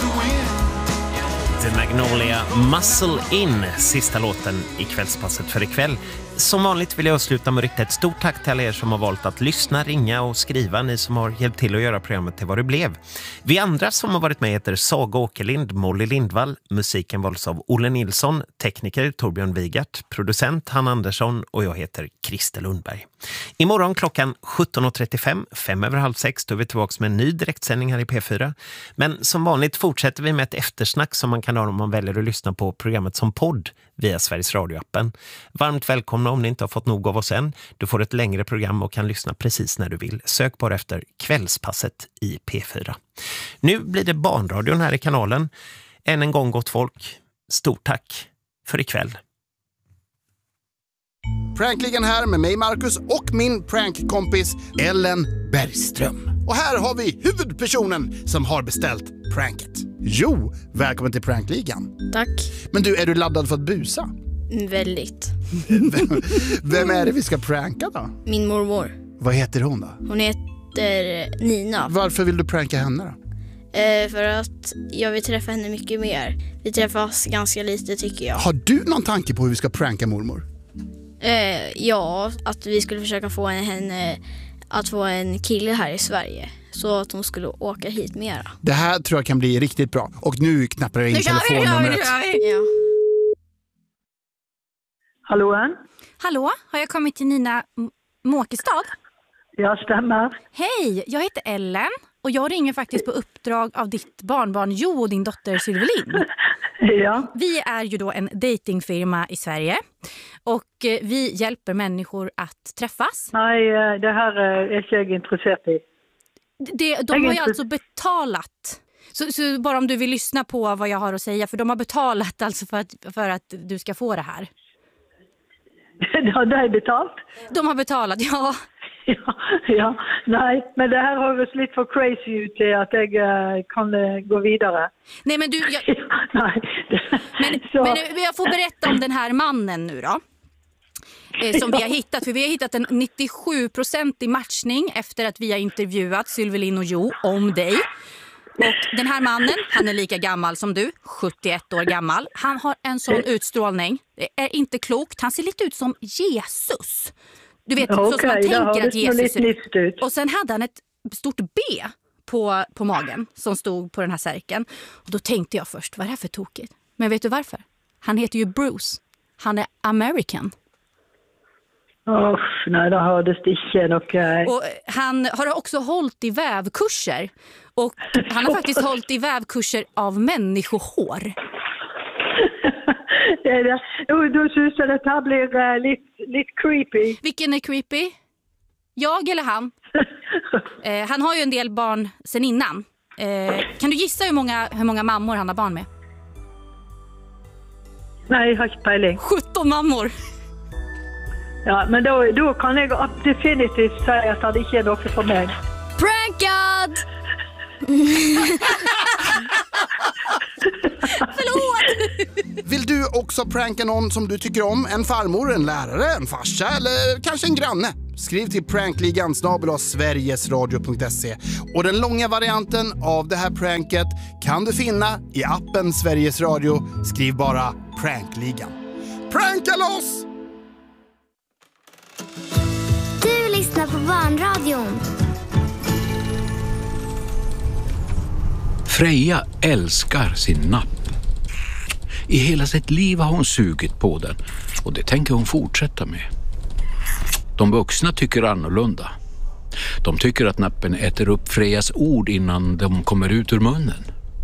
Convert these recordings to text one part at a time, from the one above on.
The Magnolia Muscle In, sista låten i kvällspasset för ikväll. Som vanligt vill jag avsluta med att rikta ett stort tack till alla er som har valt att lyssna, ringa och skriva. Ni som har hjälpt till att göra programmet till vad det blev. Vi andra som har varit med heter Saga Åkerlind, Molly Lindvall. Musiken valdes av Olle Nilsson, tekniker Torbjörn Wigart, producent Hanna Andersson och jag heter Christer Lundberg. Imorgon klockan 17.35, 5:30, då är vi tillbaka med en ny direktsändning här i P4. Men som vanligt fortsätter vi med ett eftersnack som man kan ha om man väljer att lyssna på programmet som podd via Sveriges Radio-appen. Varmt välkomna om ni inte har fått nog av oss än. Du får ett längre program och kan lyssna precis när du vill. Sök bara efter Kvällspasset i P4. Nu blir det barnradion här i kanalen. Än en gång gott folk. Stort tack för ikväll. Prankligan här med mig Marcus och min prankkompis Ellen Bergström. Och här har vi huvudpersonen som har beställt pranket. Jo, välkommen till Prankligan. Tack. Men du, är du laddad för att busa? Väldigt. Vem är det vi ska pranka då? Min mormor. Vad heter hon då? Hon heter Nina. Varför vill du pranka henne då? För att jag vill träffa henne mycket mer. Vi träffas ganska lite tycker jag. Har du någon tanke på hur vi ska pranka mormor? Ja, att vi skulle försöka få henne att få en kille här i Sverige. Så att hon skulle åka hit mera. Det här tror jag kan bli riktigt bra. Och nu knappar jag in telefonnumret. Ja. Hallå, har jag kommit till Nina Måkestad? Ja, stämmer. Hej, jag heter Ellen och jag ringer faktiskt på uppdrag av ditt barnbarn Jo och din dotter Sylvelin. Ja. Vi är ju då en datingfirma i Sverige och vi hjälper människor att träffas. Nej, det här är jag intresserad i. De har ju alltså betalat. Så bara om du vill lyssna på vad jag har att säga, för de har betalat alltså för att du ska få det här. Har det betalt? De har betalat, ja. Ja, nej, men det här har gått lite för crazy ut till att jag kan gå vidare. Nej, men du... nej. Men jag får berätta om den här mannen nu då. Som vi har hittat, för vi har hittat en 97% matchning efter att vi har intervjuat Sylvelin och Jo om dig. Och den här mannen, han är lika gammal som du, 71 år gammal. Han har en sån utstrålning. Det är inte klokt. Han ser lite ut som Jesus. Du vet, så som man tänker att Jesus ser ut. Och sen hade han ett stort B på magen som stod på den här särken. Och då tänkte jag först, vad är det här för tokigt? Men vet du varför? Han heter ju Bruce. Han är American. Nej, det hördes inte. Okay. Och han har också hållit i vävkurser. Och han har faktiskt hållit i vävkurser av människohår. Då syns jag att det här blir lite creepy. Vilken är creepy? Jag eller han? Han har ju en del barn sen innan. Kan du gissa hur många mammor han har barn med? Nej, jag har inte pejling. 17 mammor. Ja, men då kan jag definitivt säga att det inte är något för mig. Prankad! Förlåt! Vill du också pranka någon som du tycker om? En farmor, en lärare, en farsa eller kanske en granne? Skriv till prankligan@sverigesradio.se. Och den långa varianten av det här pranket kan du finna i appen Sveriges Radio. Skriv bara Prankligan. Pranka loss! Du lyssnar på Barnradion. Freja älskar sin napp. I hela sitt liv har hon sugit på den och det tänker hon fortsätta med. De vuxna tycker annorlunda. De tycker att nappen äter upp Frejas ord innan de kommer ut ur munnen.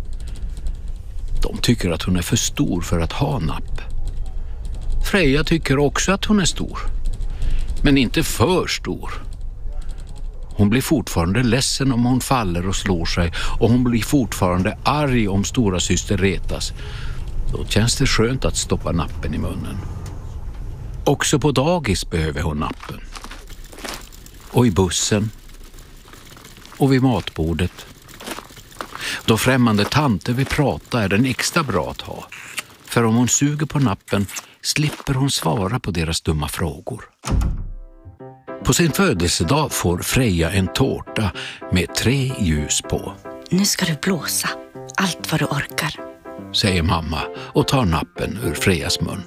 De tycker att hon är för stor för att ha napp. Freja tycker också att hon är stor, men inte för stor. Hon blir fortfarande ledsen om hon faller och slår sig, och hon blir fortfarande arg om stora syster retas. Då känns det skönt att stoppa nappen i munnen. Också på dagis behöver hon nappen. Och i bussen. Och vid matbordet. Då främmande tanter vill prata är den extra bra att ha. För om hon suger på nappen slipper hon svara på deras dumma frågor. På sin födelsedag får Freja en tårta med 3 ljus på. Nu ska du blåsa allt vad du orkar, säger mamma och tar nappen ur Frejas mun.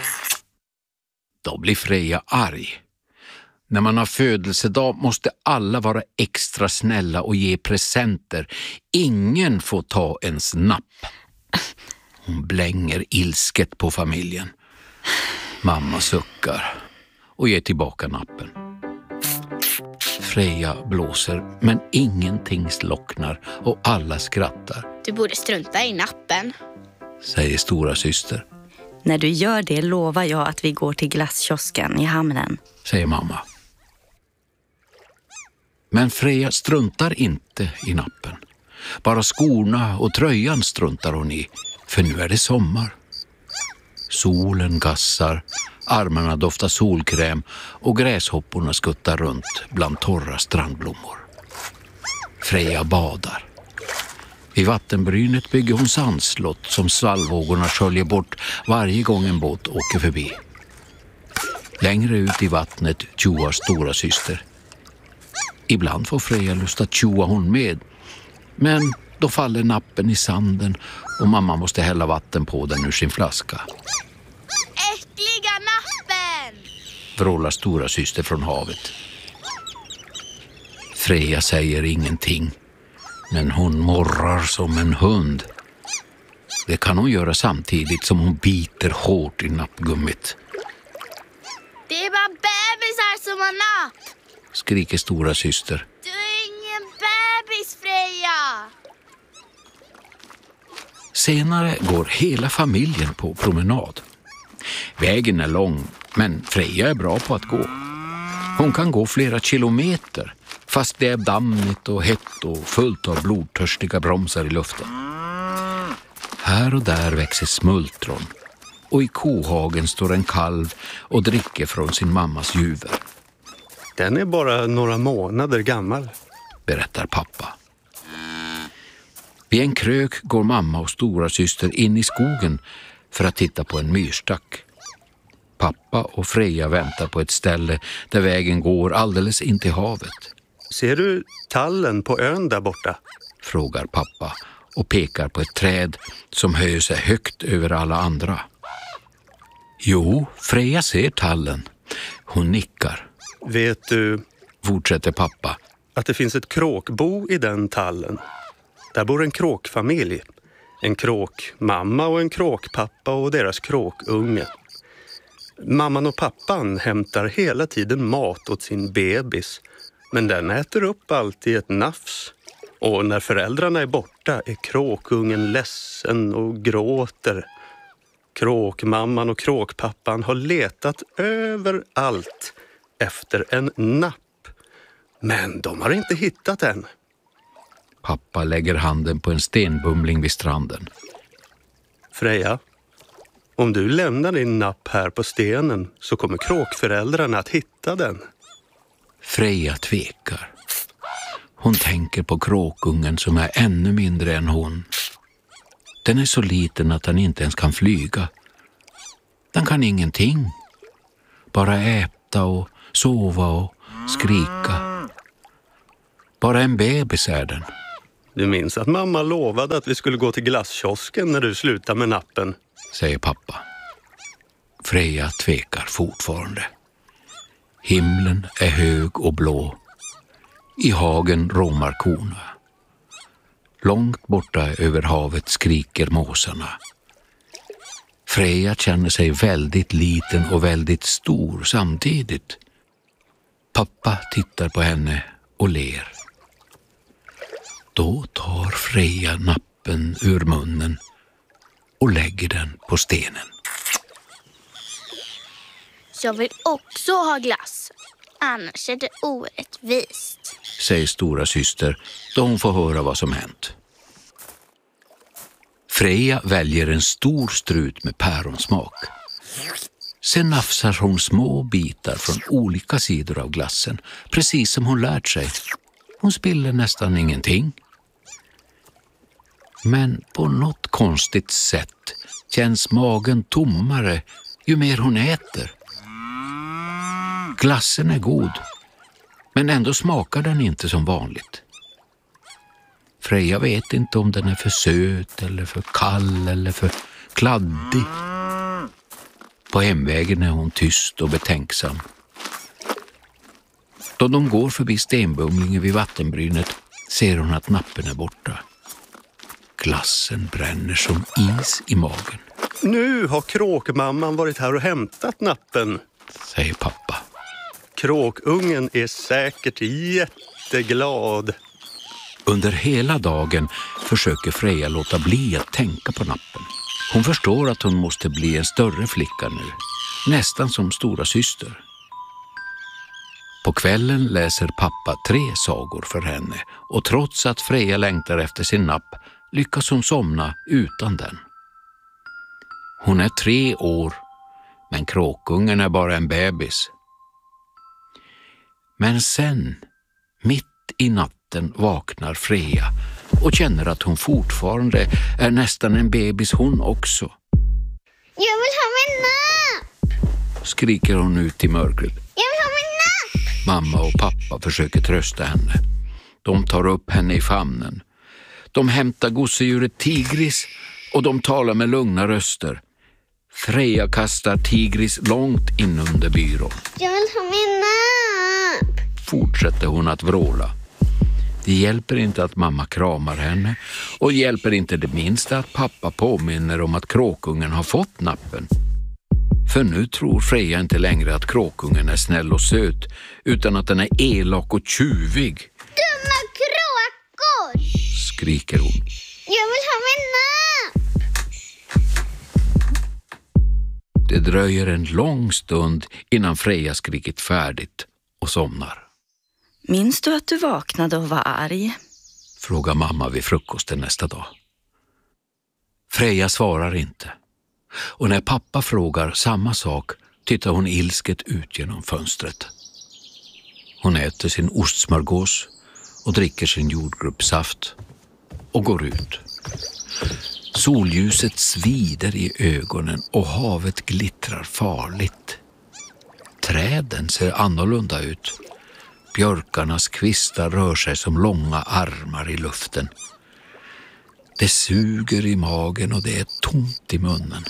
Då blir Freja arg. När man har födelsedag måste alla vara extra snälla och ge presenter. Ingen får ta ens napp. Hon blänger ilsket på familjen. Mamma suckar och ger tillbaka nappen. Freja blåser, men ingenting slocknar och alla skrattar. Du borde strunta i nappen, säger stora syster. När du gör det lovar jag att vi går till glasskiosken i hamnen, säger mamma. Men Freja struntar inte i nappen. Bara skorna och tröjan struntar hon i, för nu är det sommar. Solen gassar, armarna doftar solkräm och gräshopporna skuttar runt bland torra strandblommor. Freja badar. Vid vattenbrynet bygger hon sandslott som svallvågorna sköljer bort varje gång en båt åker förbi. Längre ut i vattnet tjoar stora syster. Ibland får Freja lust att tjoa hon med, men då faller nappen i sanden och mamma måste hälla vatten på den ur sin flaska. Äckliga nappen! Vrålar stora syster från havet. Freja säger ingenting, men hon morrar som en hund. Det kan hon göra samtidigt som hon biter hårt i nappgummit. Det är bara bebisar som har napp! Skriker stora syster. Du är ingen bebis, Freja! Senare går hela familjen på promenad. Vägen är lång, men Freja är bra på att gå. Hon kan gå flera kilometer, fast det är dammigt och hett och fullt av blodtörstiga bromsar i luften. Här och där växer smultron, och i kohagen står en kalv och dricker från sin mammas juver. Den är bara några månader gammal, berättar pappa. Vid en krök går mamma och stora syster in i skogen för att titta på en myrstack. Pappa och Freja väntar på ett ställe där vägen går alldeles in till havet. Ser du tallen på ön där borta? Frågar pappa och pekar på ett träd som höjer sig högt över alla andra. Jo, Freja ser tallen. Hon nickar. Vet du, fortsätter pappa, att det finns ett kråkbo i den tallen? Där bor en kråkfamilj. En kråkmamma och en kråkpappa och deras kråkunge. Mamman och pappan hämtar hela tiden mat åt sin bebis. Men den äter upp allt i ett nafs. Och när föräldrarna är borta är kråkungen ledsen och gråter. Kråkmamman och kråkpappan har letat överallt efter en napp. Men de har inte hittat den. Pappa lägger handen på en stenbumling vid stranden. Freja, om du lämnar din napp här på stenen så kommer kråkföräldrarna att hitta den. Freja tvekar. Hon tänker på kråkungen som är ännu mindre än hon. Den är så liten att den inte ens kan flyga. Den kan ingenting. Bara äta och sova och skrika. Bara en bebis är den. Du minns att mamma lovade att vi skulle gå till glasskiosken när du slutar med nappen, säger pappa. Freja tvekar fortfarande. Himlen är hög och blå. I hagen råmar korna. Långt borta över havet skriker måsarna. Freja känner sig väldigt liten och väldigt stor samtidigt. Pappa tittar på henne och ler. Då tar Freja nappen ur munnen och lägger den på stenen. Jag vill också ha glass. Annars är det orättvist, säger stora syster då hon får höra vad som hänt. Freja väljer en stor strut med päronsmak. Sen nafsar hon små bitar från olika sidor av glassen, precis som hon lärt sig. Hon spiller nästan ingenting. Men på något konstigt sätt känns magen tommare ju mer hon äter. Glassen är god, men ändå smakar den inte som vanligt. Freja vet inte om den är för söt eller för kall eller för kladdig. På hemvägen är hon tyst och betänksam. Då de går förbi stenbumlingen vid vattenbrynet ser hon att nappen är borta. Glassen bränner som is i magen. Nu har kråkmamman varit här och hämtat nappen, säger pappa. Kråkungen är säkert jätteglad. Under hela dagen försöker Freja låta bli att tänka på nappen. Hon förstår att hon måste bli en större flicka nu, nästan som stora syster. På kvällen läser pappa 3 sagor för henne och trots att Freja längtar efter sin napp lyckas hon somna utan den. Hon är 3 år, men kråkungen är bara en bebis. Men sen, mitt i natten, vaknar Freja och känner att hon fortfarande är nästan en bebis hon också. Jag vill ha min napp! Skriker hon ut i mörkret. Jag vill ha min napp! Mamma och pappa försöker trösta henne. De tar upp henne i famnen. De hämtar gosedjuret Tigris och de talar med lugna röster. Freja kastar Tigris långt in under byrån. Jag vill ha min napp! Fortsätter hon att vråla. Det hjälper inte att mamma kramar henne och hjälper inte det minsta att pappa påminner om att kråkungen har fått nappen. För nu tror Freja inte längre att kråkungen är snäll och söt utan att den är elak och tjuvig. Dumma kråkor! Skriker hon. Jag vill ha min napp! Det dröjer en lång stund innan Freja skrikit färdigt och somnar. Minns du att du vaknade och var arg? Frågar mamma vid frukosten nästa dag. Freja svarar inte. Och när pappa frågar samma sak tittar hon ilsket ut genom fönstret. Hon äter sin ostsmörgås och dricker sin jordgubbssaft och går ut. Solljuset svider i ögonen och havet glittrar farligt. Träden ser annorlunda ut. Björkarnas kvistar rör sig som långa armar i luften. Det suger i magen och det är tomt i munnen.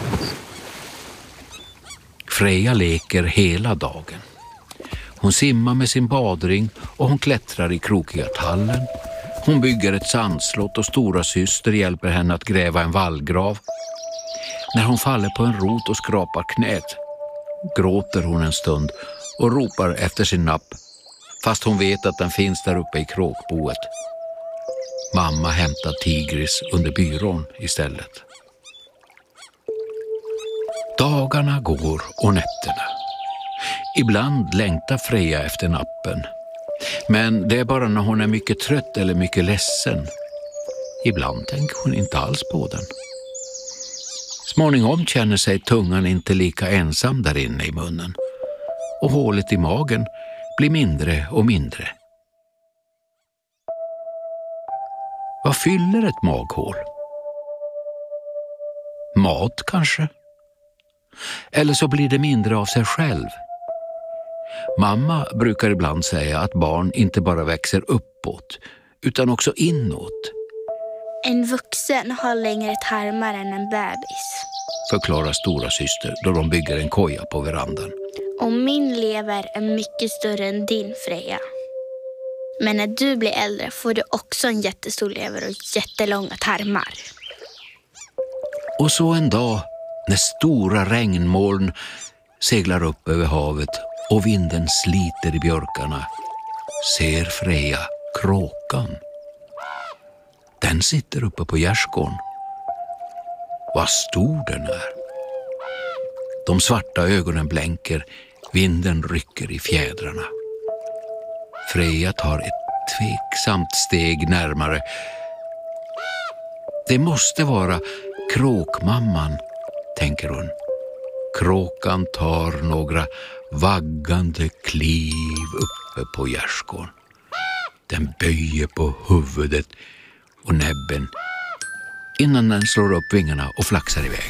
Freja leker hela dagen. Hon simmar med sin badring och hon klättrar i krokiga tallen. Hon bygger ett sandslott och stora syster hjälper henne att gräva en vallgrav. När hon faller på en rot och skrapar knät gråter hon en stund och ropar efter sin napp, fast hon vet att den finns där uppe i kråkboet. Mamma hämtar Tigris under byrån istället. Dagarna går och nätterna. Ibland längtar Freja efter nappen. Men det är bara när hon är mycket trött eller mycket ledsen. Ibland tänker hon inte alls på den. Småningom känner sig tungan inte lika ensam där inne i munnen. Och hålet i magen blir mindre och mindre. Vad fyller ett maghål? Mat kanske? Eller så blir det mindre av sig själv. Mamma brukar ibland säga att barn inte bara växer uppåt utan också inåt. En vuxen har längre tarmar än en bebis, förklarar stora syster då de bygger en koja på verandan. Och min lever är mycket större än din, Freja. Men när du blir äldre får du också en jättestor lever och jättelånga tarmar. Och så en dag när stora regnmoln seglar upp över havet och vinden sliter i björkarna ser Freja kråkan. Den sitter uppe på gärdsgården. Vad stor den är. De svarta ögonen blänker, vinden rycker i fjädrarna. Freja tar ett tveksamt steg närmare. Det måste vara kråkmamman, tänker hon. Kråkan tar några vaggande kliv uppe på gärdsgården. Den böjer på huvudet och näbben innan den slår upp vingarna och flaxar iväg.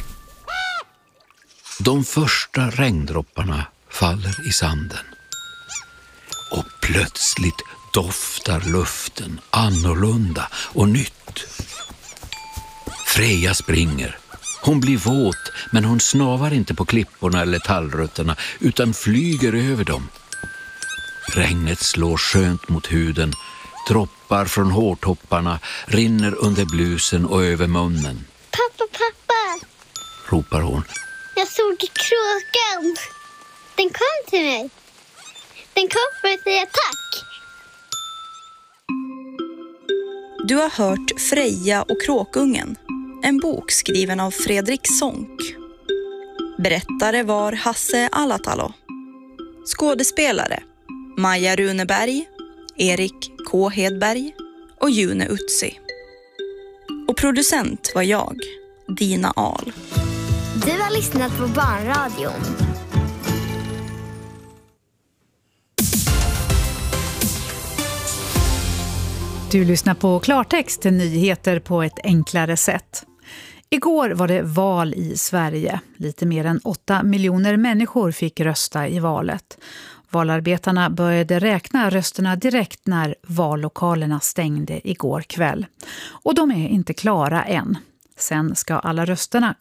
De första regndropparna faller i sanden. Och plötsligt doftar luften annorlunda och nytt. Freja springer. Hon blir våt, men hon snavar inte på klipporna eller tallrötterna utan flyger över dem. Regnet slår skönt mot huden. Droppar från hårtopparna rinner under blusen och över munnen. Pappa, ropar hon. jag såg kråkan. Den kom till mig. Den kom för att säga tack. Du har hört Freja och kråkungen, en bok skriven av Fredrik Sonck. Berättare var Hasse Alatalo. Skådespelare Maja Runeberg, Erik K. Hedberg och June Utsi. Och producent var jag, Dina Ahl. Du har lyssnat på Barnradion. Du lyssnar på Klartext, nyheter på ett enklare sätt. Igår var det val i Sverige. Lite mer än 8 miljoner människor fick rösta i valet. Valarbetarna började räkna rösterna direkt när vallokalerna stängde igår kväll. Och de är inte klara än. Sen ska alla rösterna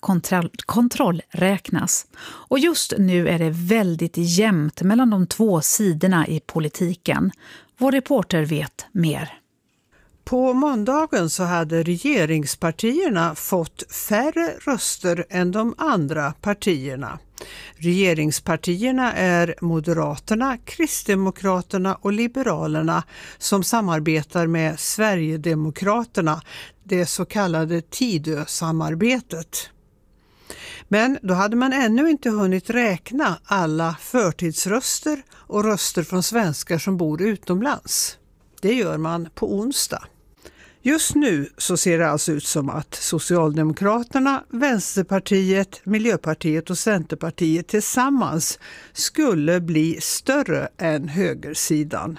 kontrollräknas. Och just nu är det väldigt jämnt mellan de två sidorna i politiken. Vår reporter vet mer. På måndagen så hade regeringspartierna fått färre röster än de andra partierna. Regeringspartierna är Moderaterna, Kristdemokraterna och Liberalerna som samarbetar med Sverigedemokraterna, det så kallade Tidö-samarbetet. Men då hade man ännu inte hunnit räkna alla förtidsröster och röster från svenskar som bor utomlands. Det gör man på onsdag. Just nu så ser det alltså ut som att Socialdemokraterna, Vänsterpartiet, Miljöpartiet och Centerpartiet tillsammans skulle bli större än högersidan.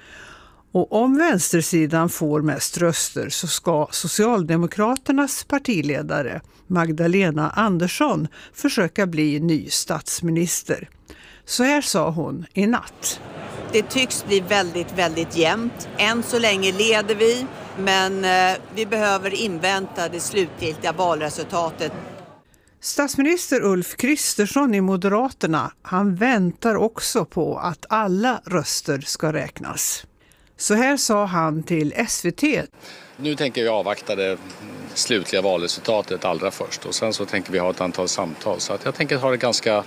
Och om vänstersidan får mest röster så ska Socialdemokraternas partiledare Magdalena Andersson försöka bli ny statsminister. Så här sa hon i natt. Det tycks bli väldigt, väldigt jämnt. Än så länge leder vi, men vi behöver invänta det slutgiltiga valresultatet. Statsminister Ulf Kristersson i Moderaterna, han väntar också på att alla röster ska räknas. Så här sa han till SVT. Nu tänker vi avvakta det slutliga valresultatet allra först och sen så tänker vi ha ett antal samtal. Så att jag tänker ha det ganska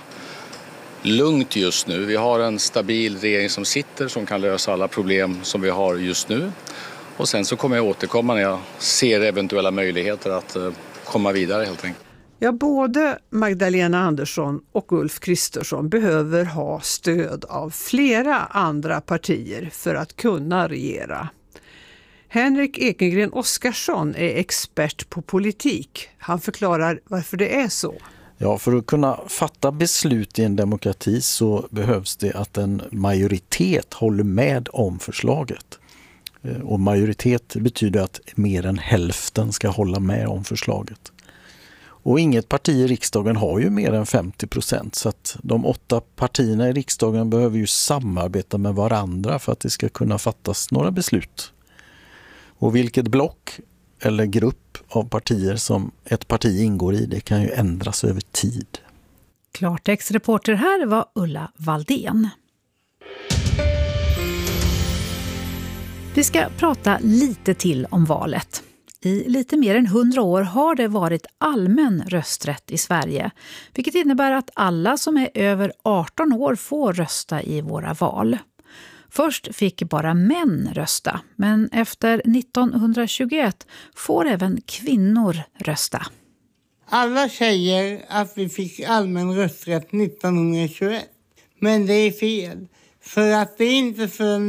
lugnt just nu. Vi har en stabil regering som sitter som kan lösa alla problem som vi har just nu. Och sen så kommer jag återkomma när jag ser eventuella möjligheter att komma vidare helt enkelt. Ja, både Magdalena Andersson och Ulf Kristersson behöver ha stöd av flera andra partier för att kunna regera. Henrik Ekengren Oskarsson är expert på politik. Han förklarar varför det är så. Ja, för att kunna fatta beslut i en demokrati så behövs det att en majoritet håller med om förslaget. Och majoritet betyder att mer än hälften ska hålla med om förslaget. Och inget parti i riksdagen har ju mer än 50%, så att de 8 partierna i riksdagen behöver ju samarbeta med varandra för att det ska kunna fattas några beslut. Och vilket block eller grupp av partier som ett parti ingår i, det kan ju ändras över tid. Klartextreporter här var Ulla Valdén. Vi ska prata lite till om valet. I lite mer än 100 år har det varit allmän rösträtt i Sverige, vilket innebär att alla som är över 18 år får rösta i våra val. Först fick bara män rösta, men efter 1921 får även kvinnor rösta. Alla säger att vi fick allmän rösträtt 1921, men det är fel. För att det är inte förrän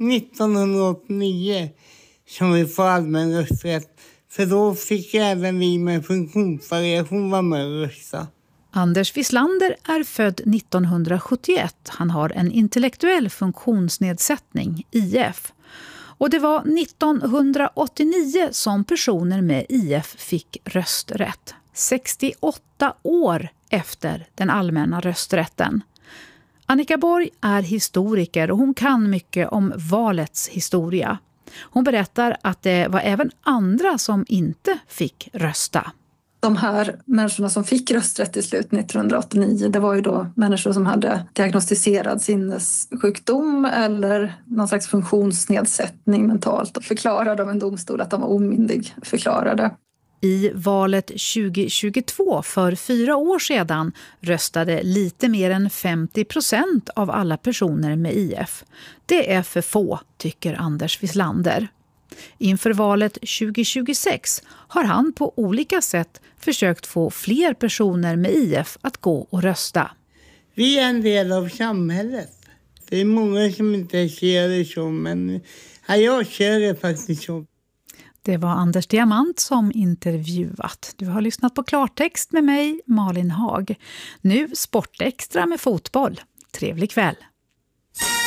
1989 som vi får allmän rösträtt. För då fick även vi med funktionsvariation vara med och rösta. Anders Wislander är född 1971. Han har en intellektuell funktionsnedsättning, IF. Och det var 1989 som personer med IF fick rösträtt. 68 år efter den allmänna rösträtten. Annika Borg är historiker och hon kan mycket om valets historia. Hon berättar att det var även andra som inte fick rösta. De här människorna som fick rösträtt i slut 1989, det var ju då människor som hade diagnostiserad sinnessjukdom eller någon slags funktionsnedsättning mentalt och förklarade av en domstol att de var omyndig förklarade. I valet 2022 för 4 år sedan röstade lite mer än 50% av alla personer med IF. Det är för få, tycker Anders Wislander. Inför valet 2026 har han på olika sätt försökt få fler personer med IF att gå och rösta. Vi är en del av samhället. Det är många som inte ser det så, men jag ser det faktiskt så. Det var Anders Diamant som intervjuat. Du har lyssnat på Klartext med mig, Malin Haag. Nu Sportextra med fotboll. Trevlig kväll!